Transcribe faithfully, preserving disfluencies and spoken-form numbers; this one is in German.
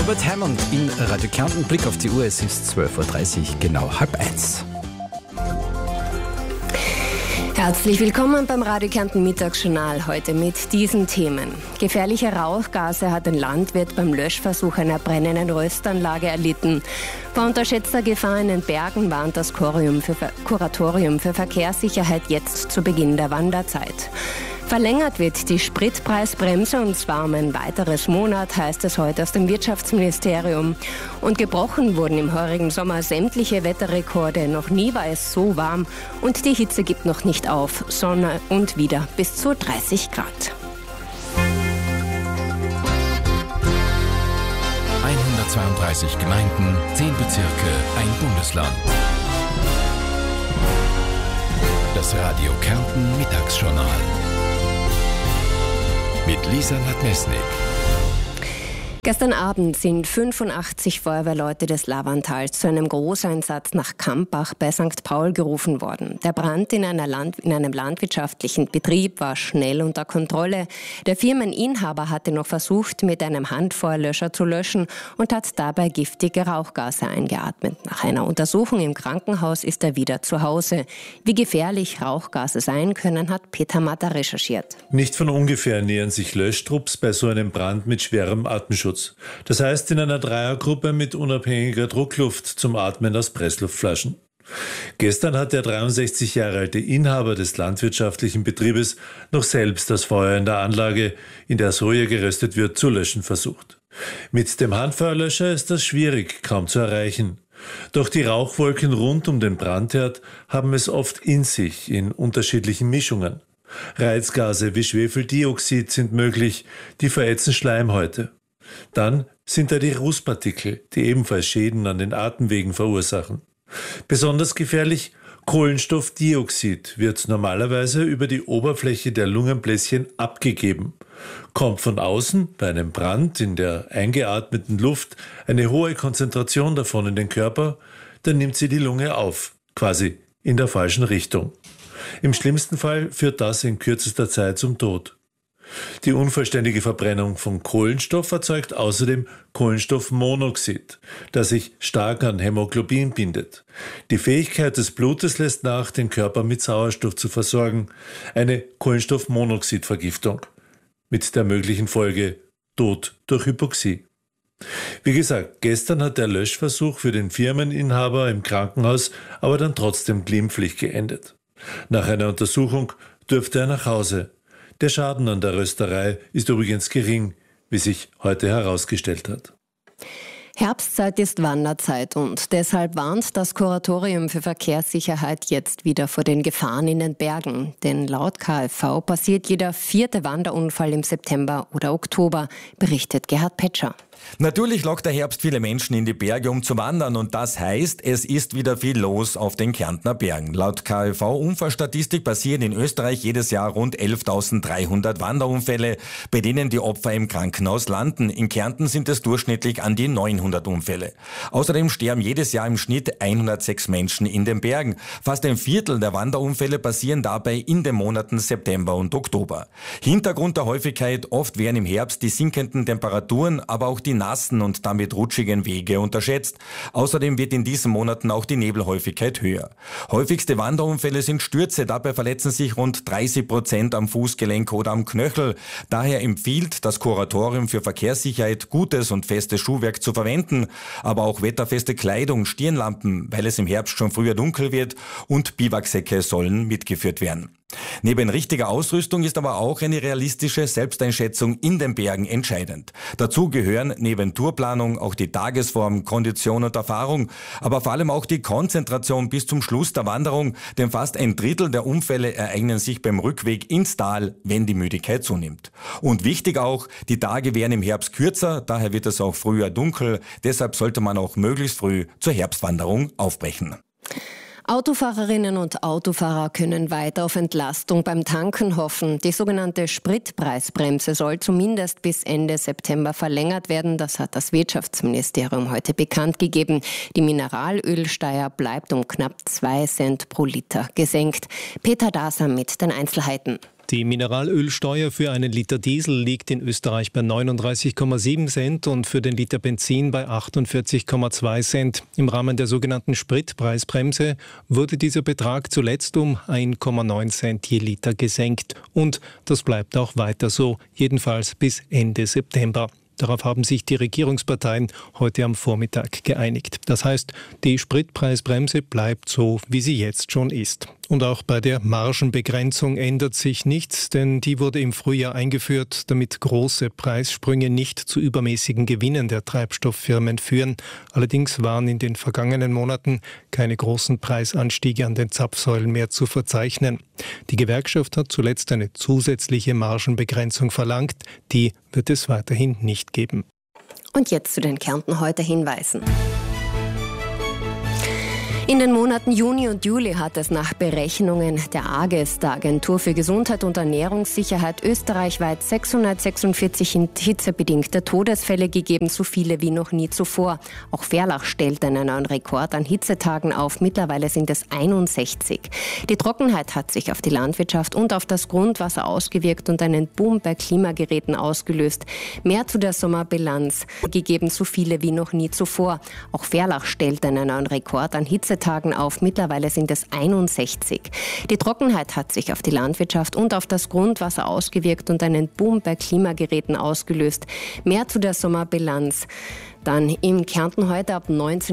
Albert Hammond in Radio Kärnten. Blick auf die Uhr, es ist zwölf Uhr dreißig, genau halb eins. Herzlich willkommen beim Radio Kärnten Mittagsjournal, heute mit diesen Themen. Gefährliche Rauchgase hat ein Landwirt beim Löschversuch einer brennenden Röstanlage erlitten. Vor unterschätzter Gefahr in den Bergen warnt das Kuratorium für, Kuratorium für Verkehrssicherheit jetzt zu Beginn der Wanderzeit. Verlängert wird die Spritpreisbremse und zwar um ein weiteres Monat, heißt es heute aus dem Wirtschaftsministerium. Und gebrochen wurden im heurigen Sommer sämtliche Wetterrekorde. Noch nie war es so warm und die Hitze gibt noch nicht auf. Sonne und wieder bis zu dreißig Grad. hundertzweiunddreißig Gemeinden, zehn Bezirke, ein Bundesland. Das Radio Kärnten Mittagsjournal mit Lisa Nadmesnik. Gestern Abend sind fünfundachtzig Feuerwehrleute des Lavantals zu einem Großeinsatz nach Kampbach bei Sankt Paul gerufen worden. Der Brand in, einer Land- in einem landwirtschaftlichen Betrieb war schnell unter Kontrolle. Der Firmeninhaber hatte noch versucht, mit einem Handfeuerlöscher zu löschen und hat dabei giftige Rauchgase eingeatmet. Nach einer Untersuchung im Krankenhaus ist er wieder zu Hause. Wie gefährlich Rauchgase sein können, hat Peter Matter recherchiert. Nicht von ungefähr nähern sich Löschtrupps bei so einem Brand mit schwerem Atemschutz. Das heißt in einer Dreiergruppe mit unabhängiger Druckluft zum Atmen aus Pressluftflaschen. Gestern hat der dreiundsechzig Jahre alte Inhaber des landwirtschaftlichen Betriebes noch selbst das Feuer in der Anlage, in der Soja geröstet wird, zu löschen versucht. Mit dem Handfeuerlöscher ist das schwierig, kaum zu erreichen. Doch die Rauchwolken rund um den Brandherd haben es oft in sich, in unterschiedlichen Mischungen. Reizgase wie Schwefeldioxid sind möglich, die verätzen Schleimhäute. Dann sind da die Rußpartikel, die ebenfalls Schäden an den Atemwegen verursachen. Besonders gefährlich, Kohlenstoffdioxid wird normalerweise über die Oberfläche der Lungenbläschen abgegeben. Kommt von außen bei einem Brand in der eingeatmeten Luft eine hohe Konzentration davon in den Körper, dann nimmt sie die Lunge auf, quasi in der falschen Richtung. Im schlimmsten Fall führt das in kürzester Zeit zum Tod. Die unvollständige Verbrennung von Kohlenstoff erzeugt außerdem Kohlenstoffmonoxid, das sich stark an Hämoglobin bindet. Die Fähigkeit des Blutes lässt nach, den Körper mit Sauerstoff zu versorgen. Eine Kohlenstoffmonoxidvergiftung mit der möglichen Folge Tod durch Hypoxie. Wie gesagt, gestern hat der Löschversuch für den Firmeninhaber im Krankenhaus aber dann trotzdem glimpflich geendet. Nach einer Untersuchung dürfte er nach Hause. Der Schaden an der Rösterei ist übrigens gering, wie sich heute herausgestellt hat. Herbstzeit ist Wanderzeit und deshalb warnt das Kuratorium für Verkehrssicherheit jetzt wieder vor den Gefahren in den Bergen. Denn laut K f V passiert jeder vierte Wanderunfall im September oder Oktober, berichtet Gerhard Petscher. Natürlich lockt der Herbst viele Menschen in die Berge, um zu wandern, und das heißt, es ist wieder viel los auf den Kärntner Bergen. Laut K f V-Unfallstatistik passieren in Österreich jedes Jahr rund elftausenddreihundert Wanderunfälle, bei denen die Opfer im Krankenhaus landen. In Kärnten sind es durchschnittlich an die neunhundert Unfälle. Außerdem sterben jedes Jahr im Schnitt hundertsechs Menschen in den Bergen. Fast ein Viertel der Wanderunfälle passieren dabei in den Monaten September und Oktober. Hintergrund der Häufigkeit oft wären im Herbst die sinkenden Temperaturen, aber auch die nassen und damit rutschigen Wege unterschätzt. Außerdem wird in diesen Monaten auch die Nebelhäufigkeit höher. Häufigste Wanderunfälle sind Stürze. Dabei verletzen sich rund dreißig Prozent am Fußgelenk oder am Knöchel. Daher empfiehlt das Kuratorium für Verkehrssicherheit, gutes und festes Schuhwerk zu verwenden, aber auch wetterfeste Kleidung, Stirnlampen, weil es im Herbst schon früher dunkel wird, und Biwaksäcke sollen mitgeführt werden. Neben richtiger Ausrüstung ist aber auch eine realistische Selbsteinschätzung in den Bergen entscheidend. Dazu gehören neben Tourplanung auch die Tagesform, Kondition und Erfahrung, aber vor allem auch die Konzentration bis zum Schluss der Wanderung, denn fast ein Drittel der Unfälle ereignen sich beim Rückweg ins Tal, wenn die Müdigkeit zunimmt. Und wichtig auch, die Tage werden im Herbst kürzer, daher wird es auch früher dunkel, deshalb sollte man auch möglichst früh zur Herbstwanderung aufbrechen. Autofahrerinnen und Autofahrer können weiter auf Entlastung beim Tanken hoffen. Die sogenannte Spritpreisbremse soll zumindest bis Ende September verlängert werden. Das hat das Wirtschaftsministerium heute bekannt gegeben. Die Mineralölsteuer bleibt um knapp zwei Cent pro Liter gesenkt. Peter Daser mit den Einzelheiten. Die Mineralölsteuer für einen Liter Diesel liegt in Österreich bei neununddreißig Komma sieben Cent und für den Liter Benzin bei achtundvierzig Komma zwei Cent. Im Rahmen der sogenannten Spritpreisbremse wurde dieser Betrag zuletzt um ein Komma neun Cent je Liter gesenkt. Und das bleibt auch weiter so, jedenfalls bis Ende September. Darauf haben sich die Regierungsparteien heute am Vormittag geeinigt. Das heißt, die Spritpreisbremse bleibt so, wie sie jetzt schon ist. Und auch bei der Margenbegrenzung ändert sich nichts, denn die wurde im Frühjahr eingeführt, damit große Preissprünge nicht zu übermäßigen Gewinnen der Treibstofffirmen führen. Allerdings waren in den vergangenen Monaten keine großen Preisanstiege an den Zapfsäulen mehr zu verzeichnen. Die Gewerkschaft hat zuletzt eine zusätzliche Margenbegrenzung verlangt. Die wird es weiterhin nicht geben. Und jetzt zu den Kärnten heute Hinweisen. In den Monaten Juni und Juli hat es nach Berechnungen der AGES, der Agentur für Gesundheit und Ernährungssicherheit, österreichweit sechshundertsechsundvierzig hitzebedingte Todesfälle gegeben, so viele wie noch nie zuvor. Auch Verlach stellt einen neuen Rekord an Hitzetagen auf. Mittlerweile sind es einundsechzig. Die Trockenheit hat sich auf die Landwirtschaft und auf das Grundwasser ausgewirkt und einen Boom bei Klimageräten ausgelöst. Mehr zu der Sommerbilanz gegeben, so viele wie noch nie zuvor. Auch Verlach stellt einen neuen Rekord an Hitzetagen auf. Mittlerweile sind es einundsechzig. Die Trockenheit hat sich auf die Landwirtschaft und auf das Grundwasser ausgewirkt und einen Boom bei Klimageräten ausgelöst. Mehr zu der Sommerbilanz dann im Kärnten heute ab neunzehn